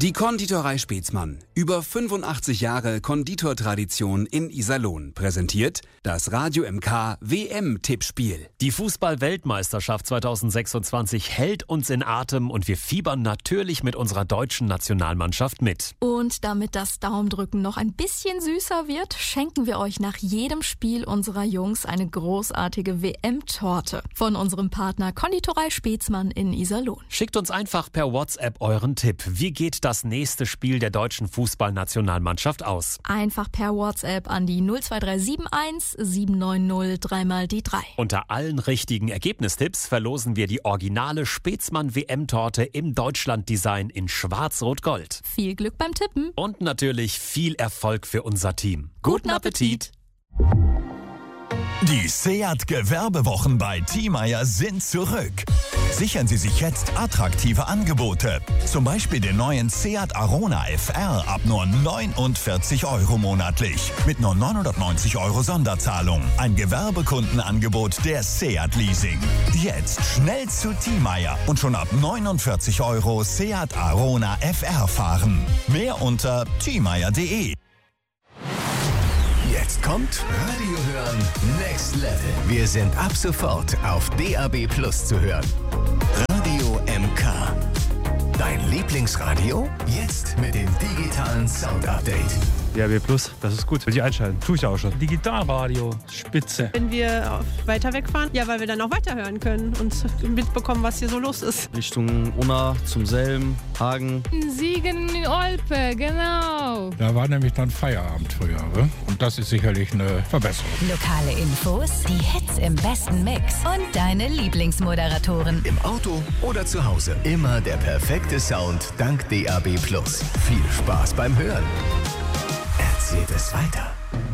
Die Konditorei Spetzmann. Über 85 Jahre Konditortradition in Iserlohn. Präsentiert das Radio MK WM-Tippspiel. Die Fußball-Weltmeisterschaft 2026 hält uns in Atem und wir fiebern natürlich mit unserer deutschen Nationalmannschaft mit. Und damit das Daumendrücken noch ein bisschen süßer wird, schenken wir euch nach jedem Spiel unserer Jungs eine großartige WM-Torte von unserem Partner Konditorei Spetzmann in Iserlohn. Schickt uns einfach per WhatsApp euren Tipp. Wie geht das nächste Spiel der deutschen Fußballnationalmannschaft aus? Einfach per WhatsApp an die 02371 790 3 die 3. Unter allen richtigen Ergebnistipps verlosen wir die originale Spetzmann WM-Torte im Deutschland-Design in Schwarz-Rot-Gold. Viel Glück beim Tippen. Und natürlich viel Erfolg für unser Team. Guten Appetit! Die Seat Gewerbewochen bei Thiemeyer sind zurück. Sichern Sie sich jetzt attraktive Angebote. Zum Beispiel den neuen Seat Arona FR ab nur 49 € monatlich. Mit nur 990 € Sonderzahlung. Ein Gewerbekundenangebot der Seat Leasing. Jetzt schnell zu Thiemeyer und schon ab 49 € Seat Arona FR fahren. Mehr unter thiemeyer.de. Jetzt kommt Radio hören Next Level. Wir sind ab sofort auf DAB+ zu hören. Radio MK. Dein Lieblingsradio? Jetzt mit dem digitalen Sound-Update. DAB+, das ist gut. Will ich einschalten. Tue ich auch schon. Digitalradio, spitze. Wenn wir weiter wegfahren, ja, weil wir dann auch weiterhören können und mitbekommen, was hier so los ist. Richtung Unna, zum Selm, Hagen. Siegen, Olpe, genau. Da war nämlich dann Feierabend früher. Ne? Und das ist sicherlich eine Verbesserung. Lokale Infos, die Hits im besten Mix und deine Lieblingsmoderatoren. Im Auto oder zu Hause. Immer der perfekte Sound dank DAB+. Viel Spaß beim Hören. Erzählt es weiter.